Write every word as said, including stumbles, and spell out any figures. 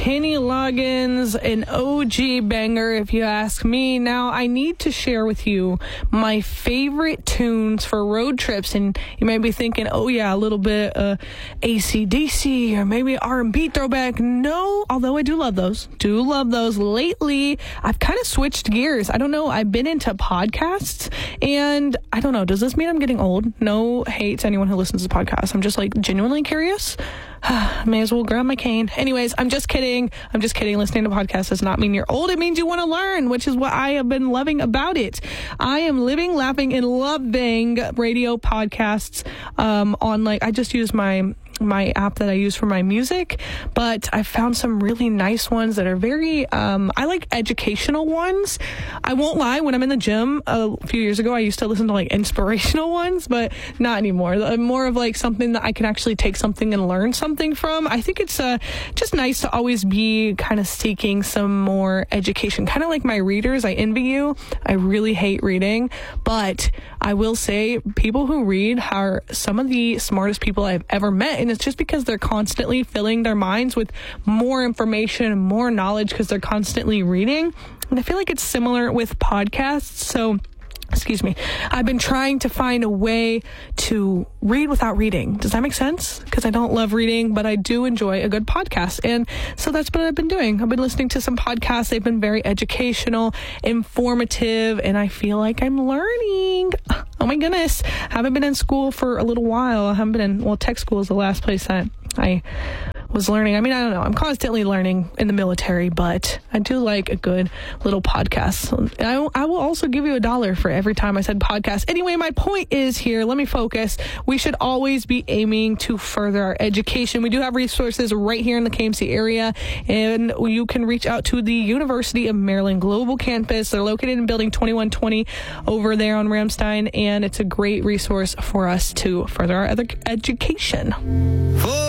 Kenny Loggins, an O G banger, if you ask me. Now, I need to share with you my favorite tunes for road trips. And you may be thinking, oh, yeah, a little bit uh, A C D C or maybe R and B throwback. No, although I do love those. Do love those. Lately, I've kind of switched gears. I don't know. I've been into podcasts. And I don't know. Does this mean I'm getting old? No hate to anyone who listens to podcasts. I'm just like genuinely curious. May as well grab my cane. Anyways, I'm just kidding. I'm just kidding. Listening to podcasts does not mean you're old. It means you want to learn, which is what I have been loving about it. I am living, laughing, and loving radio podcasts um, on like, I just use my my app that I use for my music, but I found some really nice ones that are very, um, I like educational ones. I won't lie, when I'm in the gym a few years ago, I used to listen to like inspirational ones, but not anymore. More of like something that I can actually take something and learn something from. I think it's uh, just nice to always be kind of seeking some more education, kind of like my readers. I envy you. I really hate reading, but I will say people who read are some of the smartest people I've ever met. And it's just because they're constantly filling their minds with more information and more knowledge because they're constantly reading. And I feel like it's similar with podcasts. So, excuse me, I've been trying to find a way to read without reading. Does that make sense? Because I don't love reading, but I do enjoy a good podcast. And so that's what I've been doing. I've been listening to some podcasts. They've been very educational, informative, and I feel like I'm learning. Oh my goodness. I haven't been in school for a little while. I haven't been in, well, tech school is the last place that I was learning. I mean, I don't know. I'm constantly learning in the military, but I do like a good little podcast. I, I will also give you a dollar for every time I said podcast. Anyway, my point is here, let me focus. We should always be aiming to further our education. We do have resources right here in the K M C area, and you can reach out to the University of Maryland Global Campus. They're located in building twenty-one twenty over there on Ramstein, and it's a great resource for us to further our ed- education.